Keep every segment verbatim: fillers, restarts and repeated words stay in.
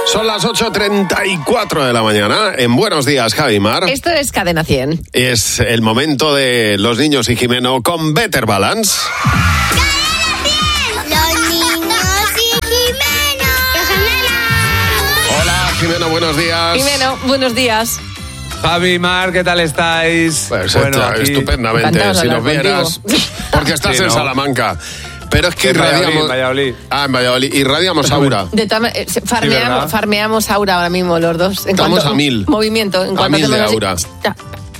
Son las ocho treinta y cuatro de la mañana. En Buenos Días, Javi Mar. Esto es Cadena cien. Es el momento de Los Niños y Jimeno con Better Balance. ¡Los niños y Jimeno! Hola, Jimeno, buenos días. Jimeno, buenos días. Javi, Mar, ¿qué tal estáis? Pues Bueno, está aquí- estupendamente, Encantados de si nos hablar vieras. contigo. Porque estás Sí, en ¿no? Salamanca. Pero es que En Valladolid, irradiamos... en Valladolid. Ah, en Valladolid. Irradiamos aura. De todas ma- eh, se- farmeamos, ¿verdad? farmeamos aura ahora mismo los dos. En Estamos cuanto- a mil. Movimiento. En A cuanto mil de hacemos así, aura. ya.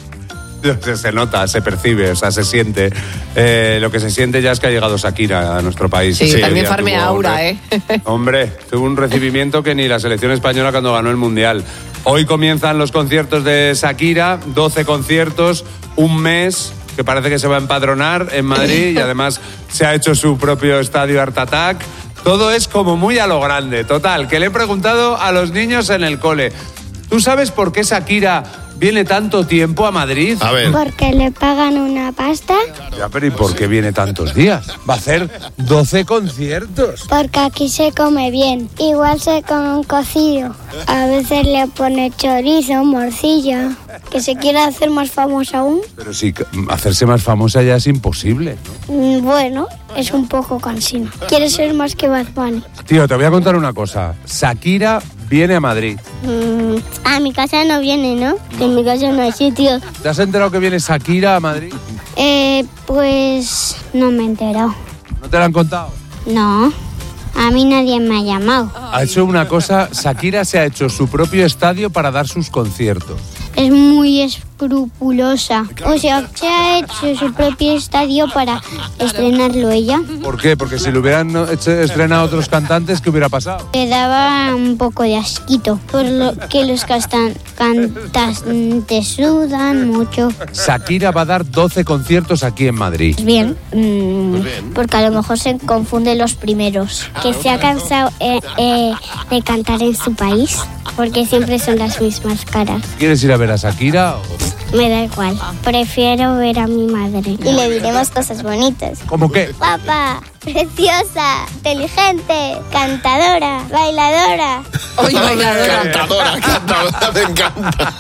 Se, se nota, se percibe, o sea, se siente. Eh, lo que se siente ya es que ha llegado Shakira a nuestro país. Sí, Ese también día farmea tuvo, aura, hombre, ¿eh? Hombre, tuvo un recibimiento que ni la selección española cuando ganó el Mundial. Hoy comienzan los conciertos de Shakira, doce conciertos, un mes, que parece que se va a empadronar en Madrid y además se ha hecho su propio estadio Art Attack. Todo es como muy a lo grande. Total, que le he preguntado a los niños en el cole, ¿tú sabes por qué Shakira viene tanto tiempo a Madrid? A ver. Porque le pagan una pasta. Ya, pero ¿y por qué viene tantos días? Va a hacer doce conciertos. Porque aquí se come bien. Igual se come un cocido. A veces le pone chorizo, morcilla. Que se quiere hacer más famosa aún. Pero sí, hacerse más famosa ya es imposible, ¿no? Mm, Bueno, es un poco cansino. Quiere ser más que Bad Bunny. Tío, te voy a contar una cosa. Shakira viene a Madrid. Mm, a mi casa no viene, ¿no? Que en mi casa no hay sitio. ¿Te has enterado que viene Shakira a Madrid? Eh, pues no me he enterado. ¿No te lo han contado? No, a mí nadie me ha llamado. Ha hecho una cosa, Shakira se ha hecho su propio estadio para dar sus conciertos. Es muy escrupulosa. O sea, se ha hecho su propio estadio para estrenarlo ella. ¿Por qué? Porque si lo hubieran hecho, estrenado otros cantantes, ¿qué hubiera pasado? Le daba un poco de asquito, por lo que los castan- cantantes sudan mucho. Shakira va a dar doce conciertos aquí en Madrid. Bien, mm, porque a lo mejor se confunden los primeros. Que se ha cansado eh, eh, de cantar en su país, porque siempre son las mismas caras. ¿Quieres ir a ver a Shakira? o- Me da igual, prefiero ver a mi madre. Y le diremos cosas bonitas. ¿Cómo qué? Guapa, preciosa, inteligente, cantadora, bailadora. Hoy bailadora. Cantadora, cantadora, me encanta.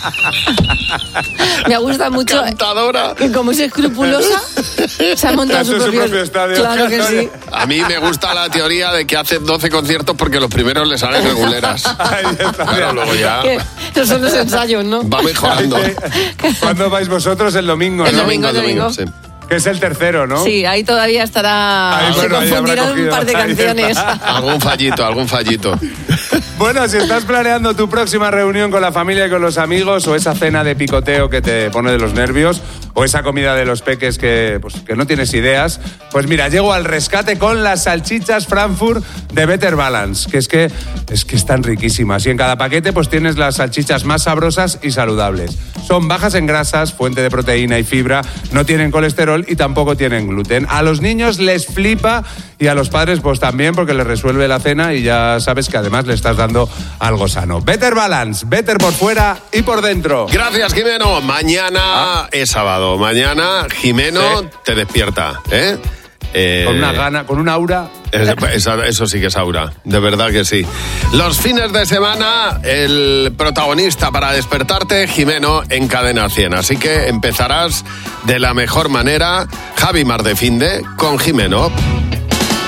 Me gusta mucho Cantadora. que como es escrupulosa, se ha montado Hace su su propio, propio estadio. Claro que sí. A mí me gusta la teoría de que hace doce conciertos porque los primeros le salen reguleras. Ahí está. Claro, luego ya Que esos son los ensayos, ¿no? va mejorando. ¿Cuándo vais vosotros? El domingo, El ¿no? domingo, el domingo. sí. Que es el tercero, ¿no? Sí, ahí todavía estará. Ahí, se bueno, ahí habrá confundirán un cogido. par de Ahí canciones. está. Algún fallito, algún fallito. Bueno, si estás planeando tu próxima reunión con la familia y con los amigos, o esa cena de picoteo que te pone de los nervios, o esa comida de los peques que, pues, que no tienes ideas, pues mira, llego al rescate con las salchichas Frankfurt de Better Balance, que es que, es que están riquísimas. Y en cada paquete pues tienes las salchichas más sabrosas y saludables. Son bajas en grasas, fuente de proteína y fibra, no tienen colesterol y tampoco tienen gluten. A los niños les flipa y a los padres pues también, porque les resuelve la cena y ya sabes que además le estás dando algo sano. Better Balance, better por fuera y por dentro. Gracias, Jimeno. Mañana es sábado. Mañana Jimeno Sí. te despierta, ¿eh? Eh, Con una gana, con un aura. es- esa- eso sí que es aura, de verdad que sí. Los fines de semana, el protagonista para despertarte, Jimeno, en Cadena cien. Así que empezarás de la mejor manera, Javi Mar de Finde, con Jimeno.